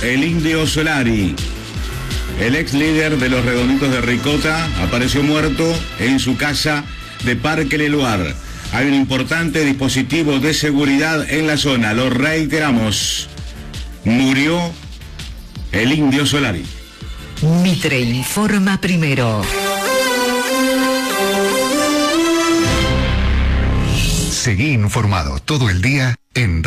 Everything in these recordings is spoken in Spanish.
el Indio Solari. El ex líder de los Redonditos de Ricota apareció muerto en su casa de Parque Leloir. Hay un importante dispositivo de seguridad en la zona, lo reiteramos. Murió el Indio Solari. Mitre informa primero. Seguí informado todo el día en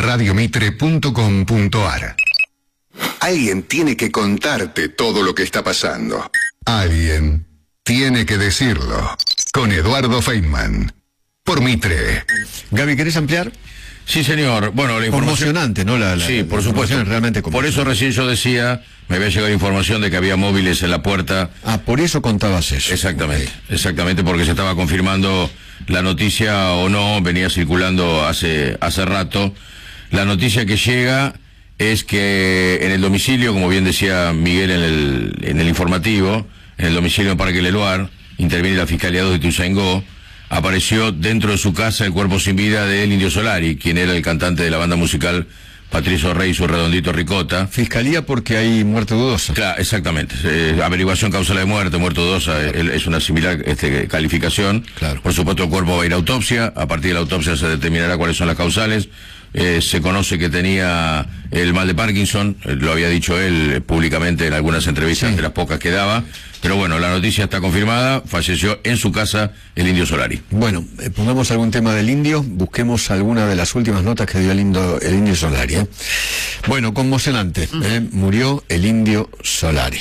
radiomitre.com.ar. Alguien tiene que contarte todo lo que está pasando. Alguien tiene que decirlo. Con Eduardo Feynman. Por Mitre. Gaby, ¿querés ampliar? Sí, señor. Bueno, la información... Conmocionante, ¿no? Sí, por supuesto. Realmente por eso recién yo decía, me había llegado información de que había móviles en la puerta. Ah, por eso contabas eso. Exactamente, exactamente, porque se estaba confirmando la noticia o no, venía circulando hace rato. La noticia que llega es que en el domicilio, como bien decía Miguel en el informativo, en el domicilio de Parque Leloir, interviene la Fiscalía 2 de Ituzaingó, apareció dentro de su casa el cuerpo sin vida del Indio Solari, quien era el cantante de la banda musical Patricio Rey y su Redondito Ricota. Fiscalía porque hay muerte dudosa. Claro, exactamente. Averiguación causal de muerte, muerte dudosa, es una similar calificación. Claro. Por supuesto, el cuerpo va a ir a autopsia. A partir de la autopsia se determinará cuáles son las causales. Se conoce que tenía el mal de Parkinson, lo había dicho él públicamente en algunas entrevistas, de las pocas que daba. Pero bueno, la noticia está confirmada, falleció en su casa el Indio Solari. Bueno, pongamos algún tema del Indio, busquemos alguna de las últimas notas que dio el Indio Solari. Bueno, conmocionante, murió el Indio Solari.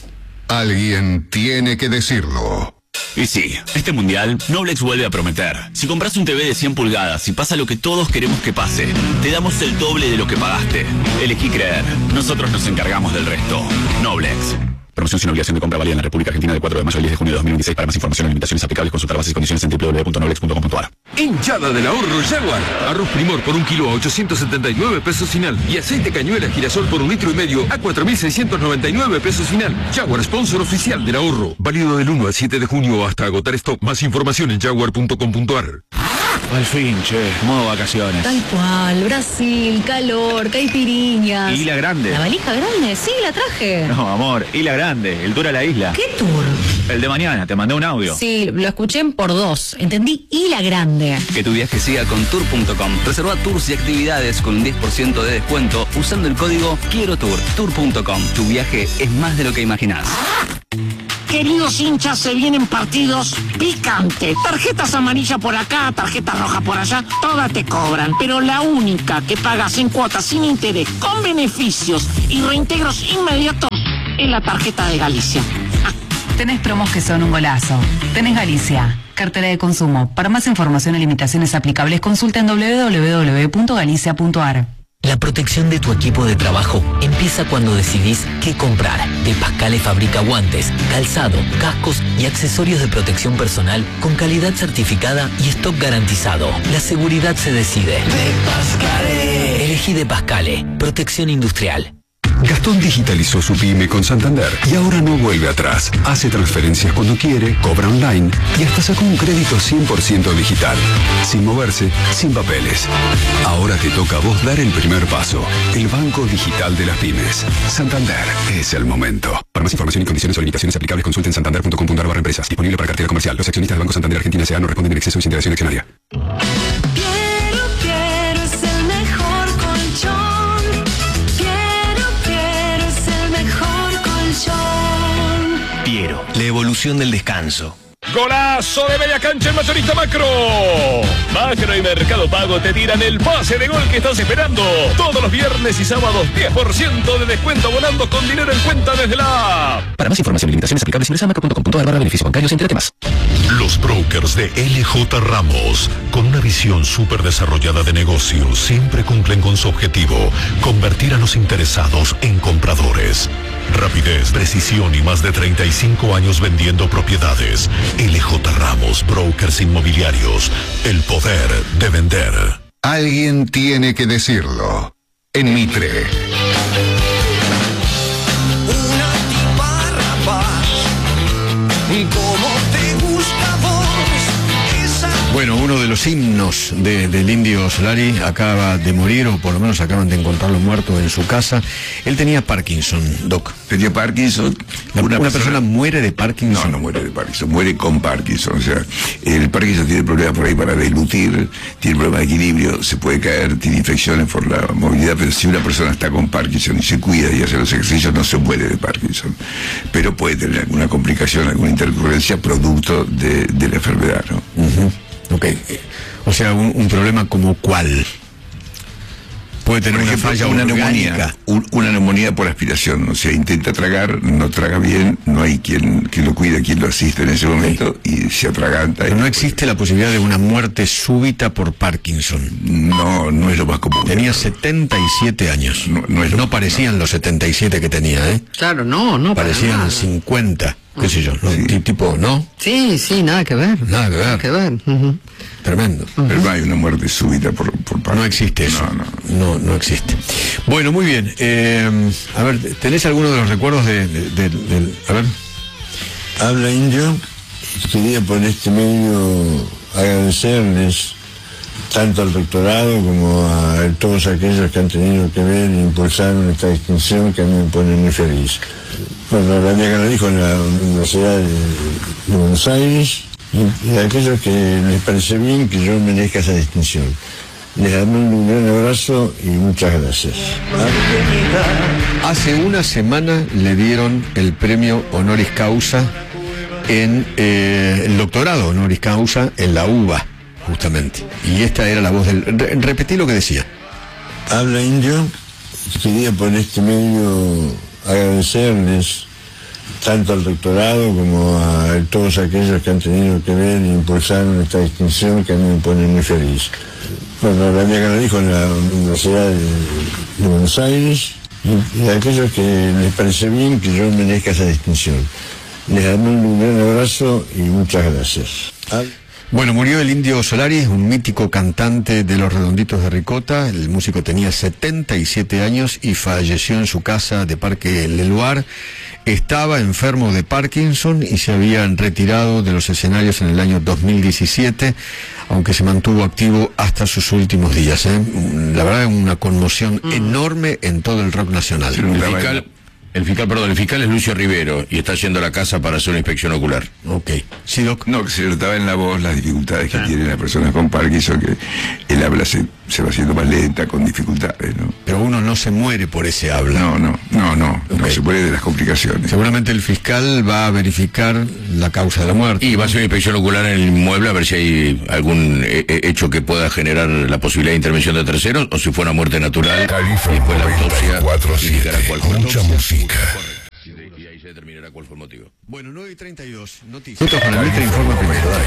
Alguien tiene que decirlo. Y sí, este mundial, Noblex vuelve a prometer. Si compras un TV de 100 pulgadas y pasa lo que todos queremos que pase, te damos el doble de lo que pagaste. Elegí creer. Nosotros nos encargamos del resto. Noblex. Promoción sin obligación de compra válida en la República Argentina del 4 de mayo al 10 de junio de 2026. Para más información o limitaciones aplicables, consultar bases y condiciones en www.noblex.com.ar. Hinchada del ahorro Jaguar. Arroz Primor por 1 kilo a 879 pesos final. Y aceite cañuela girasol por 1,5 litros a 4.699 pesos final. Jaguar, sponsor oficial del ahorro. Válido del 1 al 7 de junio hasta agotar stock. Más información en jaguar.com.ar. Al fin, che, modo vacaciones. Tal cual, Brasil, calor, caipirinhas. ¿Y la grande? ¿La valija grande? Sí, la traje. No, amor, y la grande, el tour a la isla. ¿Qué tour? El de mañana, te mandé un audio. Sí, lo escuché en por 2. Entendí, y la grande. Que tu viaje siga con tour.com. Reserva tours y actividades con un 10% de descuento usando el código Quiero Tour. Tour.com. Tu viaje es más de lo que imaginás. Queridos hinchas, se vienen partidos picantes. Tarjetas amarillas por acá, tarjetas rojas por allá, todas te cobran. Pero la única que pagas en cuotas sin interés, con beneficios y reintegros inmediatos, es la tarjeta de Galicia. Tenés promos que son un golazo. Tenés Galicia, cartera de consumo. Para más información y limitaciones aplicables, consulta en www.galicia.ar. La protección de tu equipo de trabajo empieza cuando decidís qué comprar. De Pascale fabrica guantes, calzado, cascos y accesorios de protección personal con calidad certificada y stock garantizado. La seguridad se decide. De Pascale. Elegí De Pascale. Protección industrial. Gastón digitalizó su pyme con Santander y ahora no vuelve atrás. Hace transferencias cuando quiere, cobra online y hasta sacó un crédito 100% digital. Sin moverse, sin papeles. Ahora te toca a vos dar el primer paso. El banco digital de las pymes. Santander es el momento. Para más información y condiciones o limitaciones aplicables, consulten santander.com.ar/empresas. Disponible para cartera comercial. Los accionistas del Banco Santander Argentina S.A. no responden en exceso y sin integración accionaria. Piero, la evolución del descanso. Golazo de media cancha en Mayorista Macro. Macro y Mercado Pago te tiran el pase de gol que estás esperando. Todos los viernes y sábados 10% de descuento volando con dinero en cuenta desde la app. Para más información y limitaciones aplicables, ingresa a macro.com.ar/beneficios bancarios y entérate más. Los brokers de LJ Ramos, con una visión súper desarrollada de negocio, siempre cumplen con su objetivo: convertir a los interesados en compradores. Rapidez, precisión y más de 35 años vendiendo propiedades. LJ Ramos, brokers inmobiliarios. El poder de vender. Alguien tiene que decirlo. En Mitre. Una tipa rapaz, como te gusta vos. Bueno, uno de los himnos del Indio Solari acaba de morir, o por lo menos acaban de encontrarlo muerto en su casa. Él tenía Parkinson, Doc. Tenía Parkinson. ¿Una persona muere de Parkinson? No, no muere de Parkinson, muere con Parkinson. O sea, el Parkinson tiene problemas por ahí para deglutir, tiene problemas de equilibrio, se puede caer, tiene infecciones por la movilidad, pero si una persona está con Parkinson y se cuida y hace los ejercicios, no se muere de Parkinson. Pero puede tener alguna complicación, alguna intercurrencia producto de la enfermedad, ¿no? Ok. O sea, un problema como ¿cuál? Puede tener por ejemplo, una falla neumonía, una neumonía por aspiración, o sea, intenta tragar, no traga bien, no hay quien lo cuide, quien lo asiste en ese momento, y se atraganta. Pero no existe la posibilidad de una muerte súbita por Parkinson. No, no es lo más común. Tenía 77 años. No parecían los 77 que tenía, ¿eh? Claro, no. Parecían 50, qué sé yo, ¿no? Sí. Tipo, ¿no? Sí, nada que ver. Nada que ver. Tremendo. Pero no hay una muerte súbita por Parkinson. No existe eso. No existe. Bueno, muy bien. A ver, ¿tenés alguno de los recuerdos del... A ver. Habla Indio. Quería por este medio agradecerles tanto al rectorado como a todos aquellos que han tenido que ver e impulsaron esta distinción que a mí me pone muy feliz. Bueno, la mía que lo dijo en la Universidad de Buenos Aires, y a aquellos que les parece bien que yo merezca esa distinción. Les damos un gran abrazo y muchas gracias. Hace una semana le dieron el premio honoris causa en el doctorado honoris causa en la UBA, justamente. Y esta era la voz del... Repetí lo que decía. Habla Indio. Quería por este medio agradecerles tanto al rectorado como a todos aquellos que han tenido que ver e impulsaron esta distinción que a mí me pone muy feliz. Bueno, la mía que lo dijo en la Universidad de Buenos Aires, y a aquellos que les parece bien que yo merezca esa distinción. Les damos un gran abrazo y muchas gracias. Bueno, murió el Indio Solari, un mítico cantante de Los Redonditos de Ricota. El músico tenía 77 años y falleció en su casa de Parque Leloir. Estaba enfermo de Parkinson y se habían retirado de los escenarios en el año 2017, aunque se mantuvo activo hasta sus últimos días. La verdad es una conmoción enorme en todo el rock nacional. El fiscal es Lucio Rivero y está yendo a la casa para hacer una inspección ocular. Ok. Sí, Doc. No, que se le notaba en la voz las dificultades que tienen las personas con Parkinson, que el habla se va haciendo más lenta, con dificultades, ¿no? Pero uno no se muere por ese habla. No se muere de las complicaciones. Seguramente el fiscal va a verificar la causa de la muerte. Y va a hacer una inspección ocular en el inmueble a ver si hay algún hecho que pueda generar la posibilidad de intervención de terceros, o si fue una muerte natural. Califa y después la autopsia 94.7, indicará cuál fue. mucha música. Y ahí se determinará cuál fue el motivo. Bueno, 9:32, noticias. Informa primero, dale.